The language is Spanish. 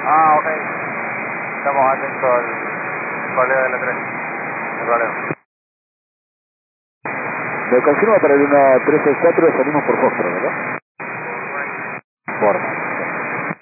Ah, ok. Estamos atentos al valeo de la 3. El valeo. Me confirma para el 1364 salimos por Fósforo, ¿verdad?